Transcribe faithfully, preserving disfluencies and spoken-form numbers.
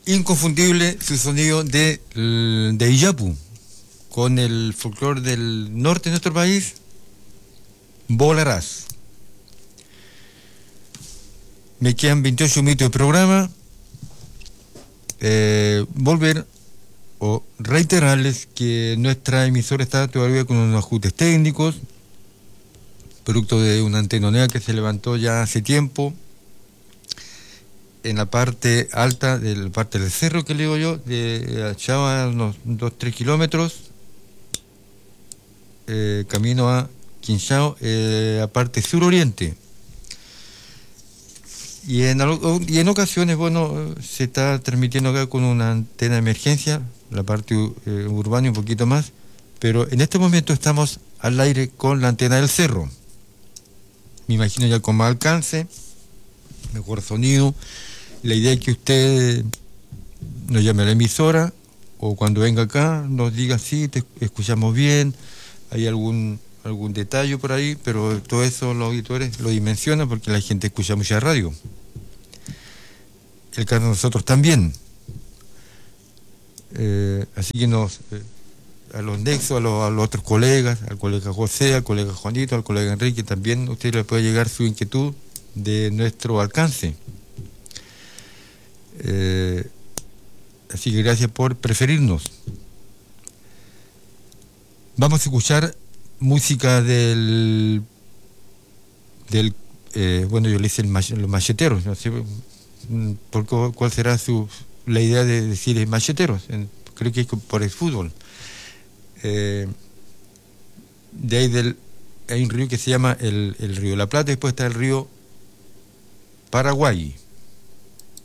inconfundible su sonido de, de Iyapu, con el folclore del norte de nuestro país, Volarás. Me quedan veintiocho minutos de programa. Eh, volver o reiterarles que nuestra emisora está todavía con unos ajustes técnicos, producto de una antenonea que se levantó ya hace tiempo en la parte alta de la parte del cerro que le digo yo, de allá a unos dos tres kilómetros, eh, camino a Quinchao, eh, a parte suroriente. Y en, y en ocasiones, bueno, se está transmitiendo acá con una antena de emergencia, la parte eh, urbana y un poquito más, pero en este momento estamos al aire con la antena del cerro. Me imagino ya con más alcance, mejor sonido. La idea es que usted nos llame a la emisora o cuando venga acá nos diga sí, te escuchamos bien, hay algún algún detalle por ahí, pero todo eso los auditores lo dimensionan porque la gente escucha mucha radio. El caso de nosotros también. Eh, así que nos, eh, a los nexos, a los, a los otros colegas, al colega José, al colega Juanito, al colega Enrique, también a usted le puede llegar su inquietud de nuestro alcance. Eh, así que gracias por preferirnos. Vamos a escuchar música del, del eh, bueno, yo le hice el mach, los macheteros, no sé por qué, cuál será su la idea de decir macheteros, en, creo que es por el fútbol. Eh, de ahí del, hay un río que se llama el, el río La Plata, y después está el río Paraguay.